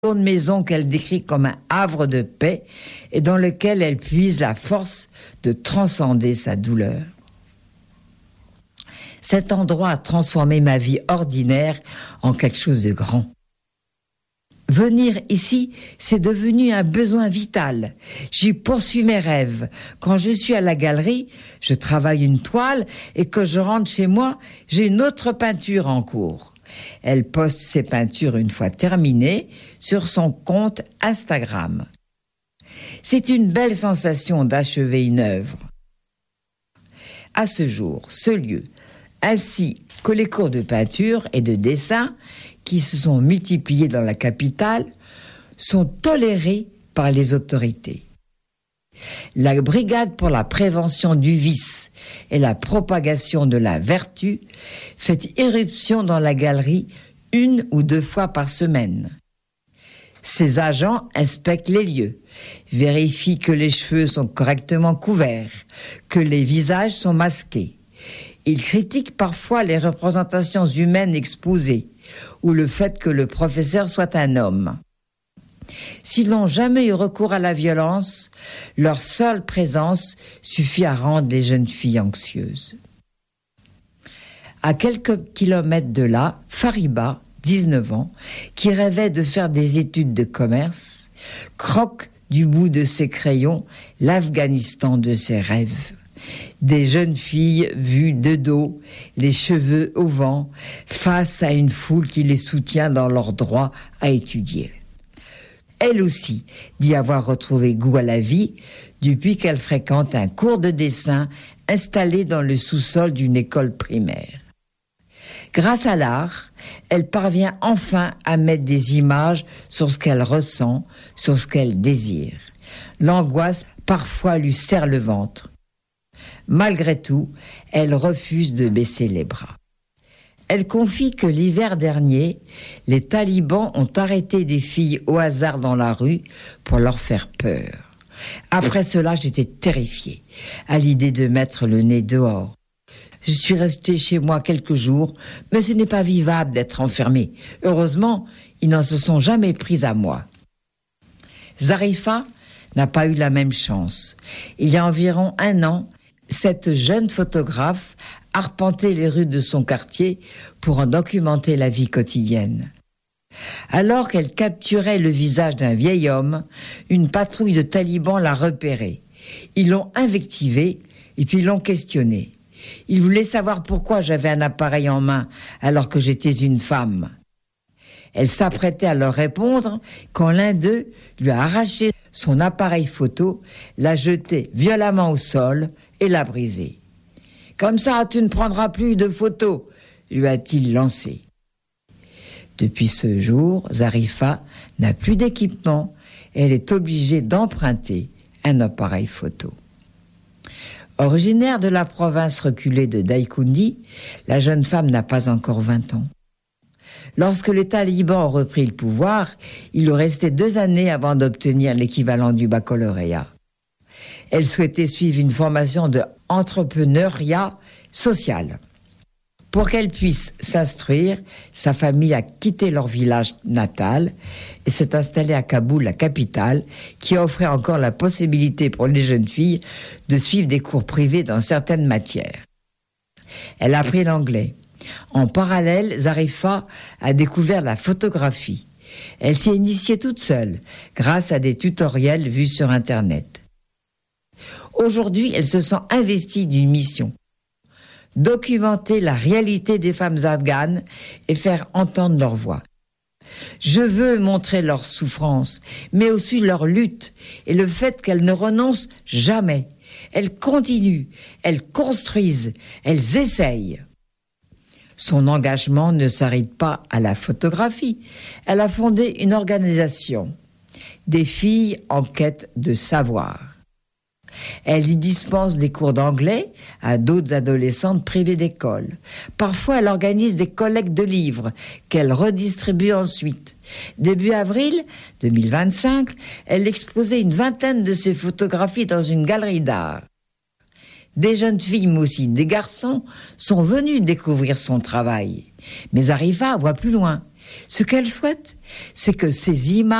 une maison qu'elle décrit comme un havre de paix et dans lequel elle puise la force de transcender sa douleur. Cet endroit a transformé ma vie ordinaire en quelque chose de grand. Venir ici, c'est devenu un besoin vital. J'y poursuis mes rêves. Quand je suis à la galerie, je travaille une toile et que je rentre chez moi, j'ai une autre peinture en cours. Elle poste ses peintures une fois terminées sur son compte Instagram. C'est une belle sensation d'achever une œuvre. À ce jour, ce lieu, ainsi que les cours de peinture et de dessin qui se sont multipliés dans la capitale, sont tolérés par les autorités. La Brigade pour la prévention du vice et la propagation de la vertu fait irruption dans la galerie 1 ou 2 fois par semaine. Ces agents inspectent les lieux, vérifient que les cheveux sont correctement couverts, que les visages sont masqués. Ils critiquent parfois les représentations humaines exposées ou le fait que le professeur soit un homme. S'ils n'ont jamais eu recours à la violence, leur seule présence suffit à rendre les jeunes filles anxieuses. À quelques kilomètres de là, Fariba, 19 ans, qui rêvait de faire des études de commerce, croque du bout de ses crayons l'Afghanistan de ses rêves. Des jeunes filles vues de dos, les cheveux au vent, face à une foule qui les soutient dans leur droit à étudier. Elle aussi dit avoir retrouvé goût à la vie depuis qu'elle fréquente un cours de dessin installé dans le sous-sol d'une école primaire. Grâce à l'art, elle parvient enfin à mettre des images sur ce qu'elle ressent, sur ce qu'elle désire. L'angoisse parfois lui serre le ventre. Malgré tout, elle refuse de baisser les bras. Elle confie que l'hiver dernier, les talibans ont arrêté des filles au hasard dans la rue pour leur faire peur. Après cela, j'étais terrifiée à l'idée de mettre le nez dehors. Je suis restée chez moi quelques jours, mais ce n'est pas vivable d'être enfermée. Heureusement, ils n'en se sont jamais pris à moi. Zarifa n'a pas eu la même chance. Il y a environ 1 an, cette jeune photographe arpentait les rues de son quartier pour en documenter la vie quotidienne. Alors qu'elle capturait le visage d'un vieil homme, une patrouille de talibans l'a repéré. Ils l'ont invectivé et puis l'ont questionné. Ils voulaient savoir pourquoi j'avais un appareil en main alors que j'étais une femme. Elle s'apprêtait à leur répondre quand l'un d'eux lui a arraché son appareil photo, l'a jeté violemment au sol et l'a brisé. « Comme ça, tu ne prendras plus de photos », lui a-t-il lancé. Depuis ce jour, Zarifa n'a plus d'équipement et elle est obligée d'emprunter un appareil photo. Originaire de la province reculée de Daïkoundi, la jeune femme n'a pas encore 20 ans. Lorsque les talibans ont repris le pouvoir, il lui restait 2 années avant d'obtenir l'équivalent du baccalauréat. Elle souhaitait suivre une formation de entrepreneuriat social. Pour qu'elle puisse s'instruire, sa famille a quitté leur village natal et s'est installée à Kaboul, la capitale, qui offrait encore la possibilité pour les jeunes filles de suivre des cours privés dans certaines matières. Elle a appris l'anglais. En parallèle, Zarifa a découvert la photographie. Elle s'y est initiée toute seule, grâce à des tutoriels vus sur Internet. Aujourd'hui, elle se sent investie d'une mission. Documenter la réalité des femmes afghanes et faire entendre leur voix. Je veux montrer leur souffrance, mais aussi leur lutte et le fait qu'elles ne renoncent jamais. Elles continuent, elles construisent, elles essayent. Son engagement ne s'arrête pas à la photographie. Elle a fondé une organisation, des filles en quête de savoir. Elle y dispense des cours d'anglais à d'autres adolescentes privées d'école. Parfois, elle organise des collectes de livres qu'elle redistribue ensuite. Début avril 2025, elle exposait une vingtaine de ses photographies dans une galerie d'art. Des jeunes filles, mais aussi des garçons, sont venus découvrir son travail. Mais Zarifa voit plus loin. Ce qu'elle souhaite, c'est que ces images